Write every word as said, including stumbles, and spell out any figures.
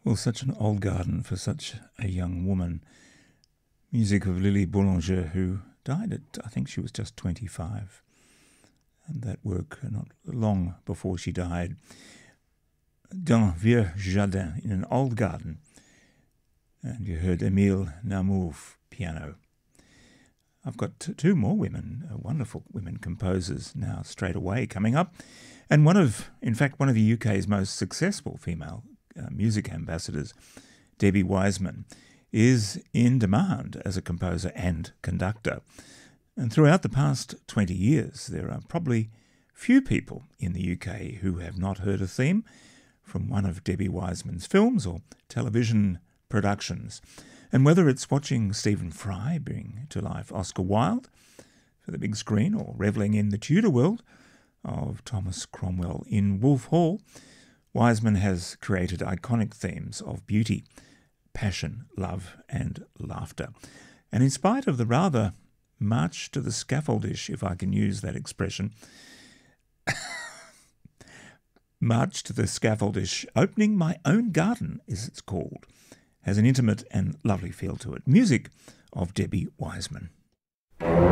Well, such an old garden for such a young woman. Music of Lily Boulanger, who died at, I think she was just twenty-five. And that work not long before she died. D'un vieux jardin, in an old garden. And you heard Émile Namouf, piano. I've got t- two more women, uh, wonderful women composers now straight away coming up. And one of, in fact, one of the U K's most successful female uh, music ambassadors, Debbie Wiseman, is in demand as a composer and conductor. And throughout the past twenty years, there are probably few people in the U K who have not heard a theme from one of Debbie Wiseman's films or television productions. And whether it's watching Stephen Fry bring to life Oscar Wilde for the big screen or revelling in the Tudor world of Thomas Cromwell in Wolf Hall, Wiseman has created iconic themes of beauty, passion, love and laughter. And in spite of the rather march to the scaffoldish, if I can use that expression, march to the scaffoldish, Opening My Own Garden, as it's called, has an intimate and lovely feel to it. Music of Debbie Wiseman.